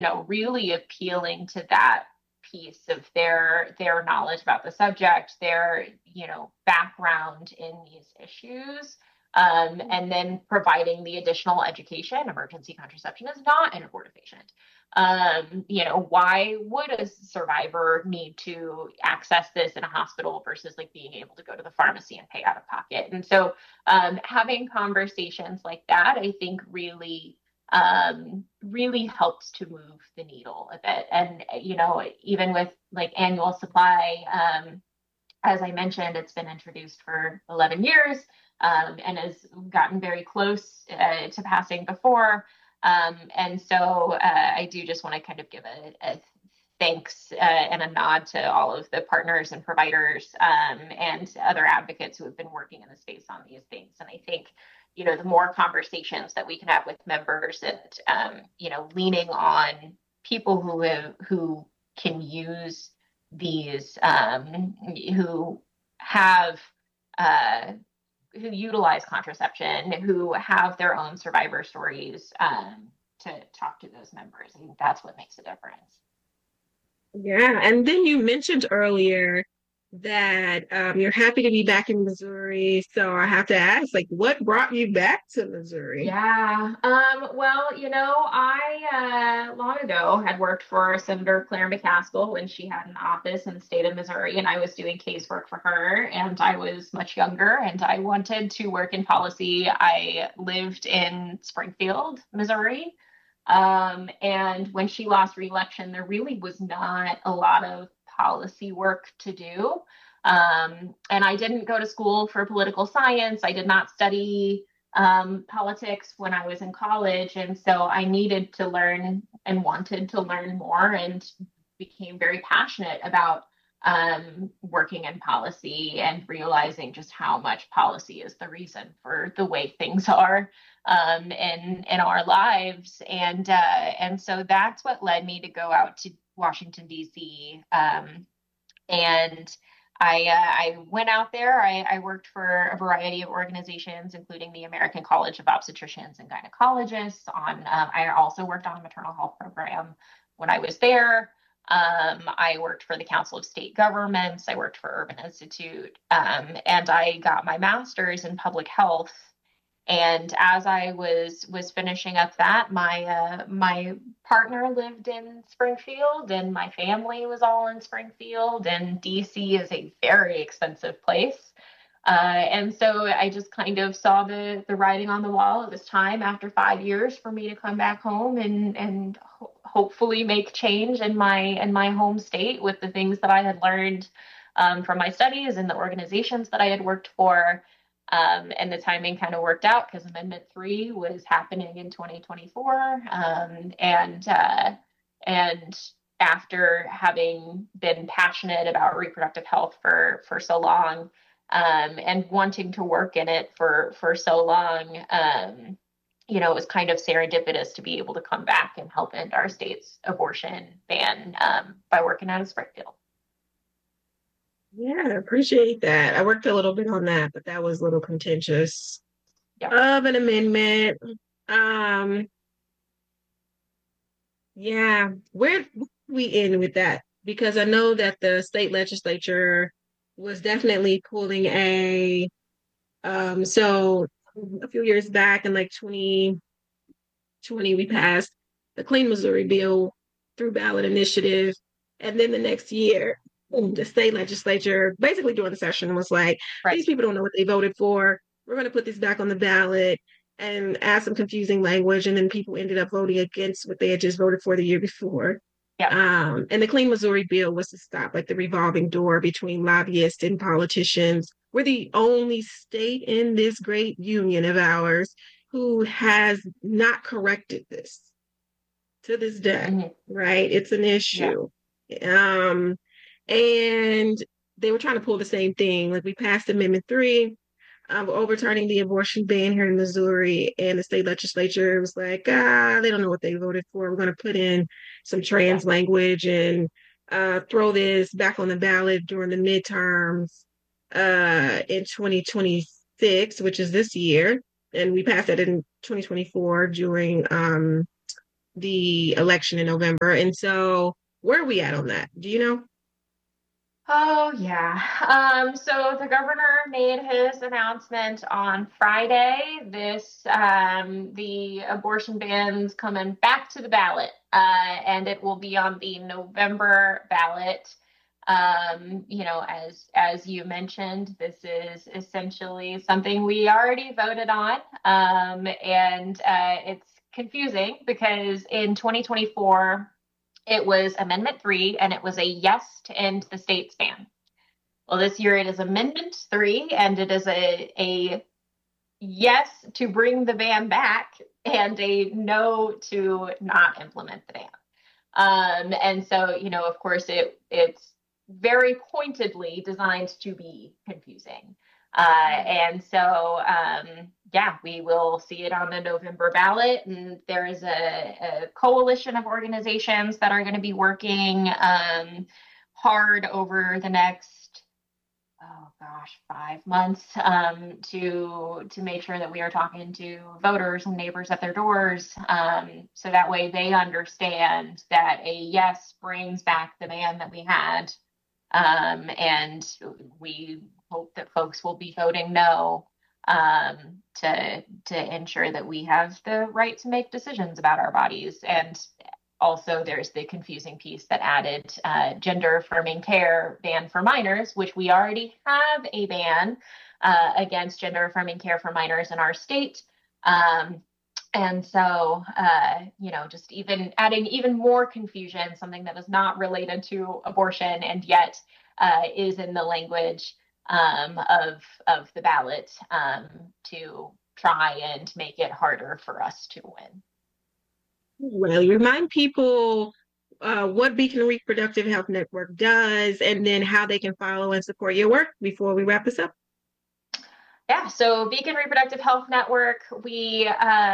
really appealing to that piece of their knowledge about the subject, their, background in these issues. And then providing the additional education. Emergency contraception is not an abortifacient. Why would a survivor need to access this in a hospital versus like being able to go to the pharmacy and pay out of pocket? And so having conversations like that, I think really helps to move the needle a bit. And, even with like annual supply, as I mentioned, it's been introduced for 11 years and has gotten very close to passing before. And so I do just want to kind of give a thanks and a nod to all of the partners and providers and other advocates who have been working in the space on these things. And I think, the more conversations that we can have with members and, leaning on people who can use these, who have, who utilize contraception, who have their own survivor stories, to talk to those members. I think that's what makes a difference. Yeah, and then you mentioned earlier that you're happy to be back in Missouri. So I have to ask, like, what brought you back to Missouri? Yeah. Well, I long ago had worked for Senator Claire McCaskill when she had an office in the state of Missouri, and I was doing casework for her, and I was much younger, and I wanted to work in policy. I lived in Springfield, Missouri. And when she lost re-election, there really was not a lot of policy work to do. And I didn't go to school for political science. I did not study politics when I was in college. And so I needed to learn and wanted to learn more and became very passionate about working in policy and realizing just how much policy is the reason for the way things are in our lives. And so that's what led me to go out to Washington, D.C. And I went out there. I worked for a variety of organizations, including the American College of Obstetricians and Gynecologists. I also worked on a maternal health program when I was there. I worked for the Council of State Governments. I worked for Urban Institute, and I got my master's in public health. And as I was finishing up that, my partner lived in Springfield, and my family was all in Springfield. And DC is a very expensive place, and so I just kind of saw the writing on the wall. It was time after 5 years for me to come back home and hopefully make change in my home state with the things that I had learned from my studies and the organizations that I had worked for. And the timing kind of worked out because Amendment 3 was happening in 2024. And after having been passionate about reproductive health for so long, and wanting to work in it for so long, it was kind of serendipitous to be able to come back and help end our state's abortion ban by working out of Springfield. Yeah, I appreciate that. I worked a little bit on that, but that was a little contentious Yeah. of an amendment. Um, yeah, where we end with that? Because I know that the state legislature was definitely pulling so a few years back in like 2020, we passed the Clean Missouri bill through ballot initiative. And then the next year, the state legislature, basically during the session, was like, Right. these people don't know what they voted for. We're going to put this back on the ballot and add some confusing language. And then people ended up voting against what they had just voted for the year before. Yeah. And the Clean Missouri bill was to stop like the revolving door between lobbyists and politicians. We're the only state in this great union of ours who has not corrected this to this day, right? It's an issue. Yeah. And they were trying to pull the same thing. Like we passed Amendment 3, overturning the abortion ban here in Missouri, and the state legislature was like, they don't know what they voted for. We're going to put in some trans language and throw this back on the ballot during the midterms in 2026, which is this year. And we passed that in 2024 during the election in November. And so where are we at on that? Do you know? Oh, yeah. So the governor made his announcement on Friday. The abortion ban's coming back to the ballot, and it will be on the November ballot. As you mentioned, this is essentially something we already voted on, and it's confusing because in 2024, it was Amendment 3, and it was a yes to end the state's ban. Well, this year it is Amendment 3, and it is a yes to bring the ban back and a no to not implement the ban. And so, of course, it's very pointedly designed to be confusing. And so, yeah, we will see it on the November ballot. And there is a coalition of organizations that are going to be working hard over the next, 5 months to make sure that we are talking to voters and neighbors at their doors, so that way they understand that a yes brings back the ban that we had, and we hope that folks will be voting no, to ensure that we have the right to make decisions about our bodies. And also, there's the confusing piece that added gender affirming care ban for minors, which we already have a ban against gender affirming care for minors in our state. And so, just even adding even more confusion, something that was not related to abortion and yet is in the language of the ballot, to try and make it harder for us to win. Well, you remind people what Beacon Reproductive Health Network does and then how they can follow and support your work before we wrap this up. Yeah, so Beacon Reproductive Health Network, we,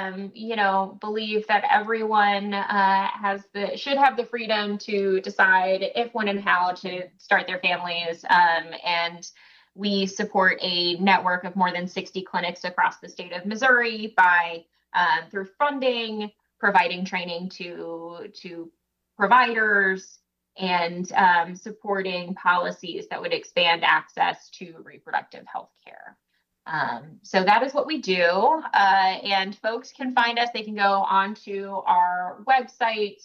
believe that everyone should have the freedom to decide if, when, and how to start their families. And we support a network of more than 60 clinics across the state of Missouri through funding, providing training to providers, and supporting policies that would expand access to reproductive health care. So that is what we do. And folks can find us. They can go onto our website,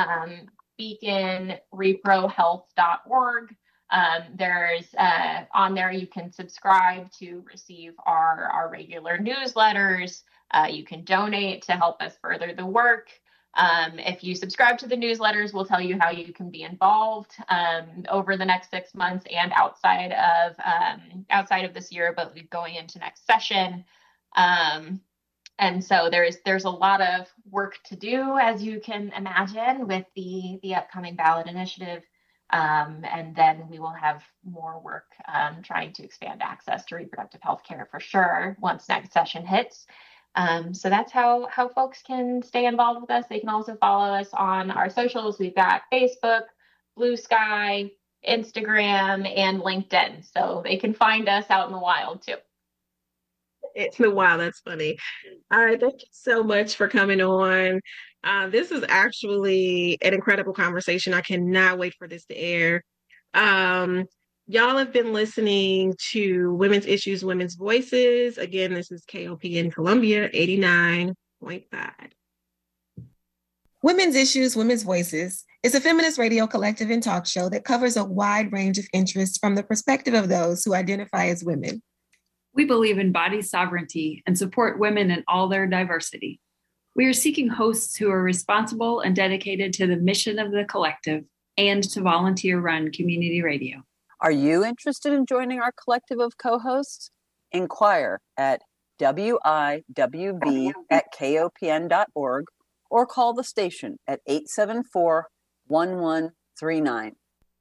beaconreprohealth.org. There's on there, you can subscribe to receive our regular newsletters. You can donate to help us further the work. If you subscribe to the newsletters, we'll tell you how you can be involved over the next 6 months and outside of this year, but going into next session. And so there's a lot of work to do, as you can imagine, with the upcoming ballot initiative. And then we will have more work trying to expand access to reproductive health care for sure once next session hits. So that's how folks can stay involved with us. They can also follow us on our socials. We've got Facebook, Blue Sky, Instagram, and LinkedIn. So they can find us out in the wild too. It's the wild. That's funny. All right. Thank you so much for coming on. This is actually an incredible conversation. I cannot wait for this to air. Y'all have been listening to Women's Issues, Women's Voices. Again, this is KOPN Columbia 89.5. Women's Issues, Women's Voices is a feminist radio collective and talk show that covers a wide range of interests from the perspective of those who identify as women. We believe in body sovereignty and support women in all their diversity. We are seeking hosts who are responsible and dedicated to the mission of the collective and to volunteer-run community radio. Are you interested in joining our collective of co-hosts? Inquire at wiwv@kopn.org or call the station at 874-1139.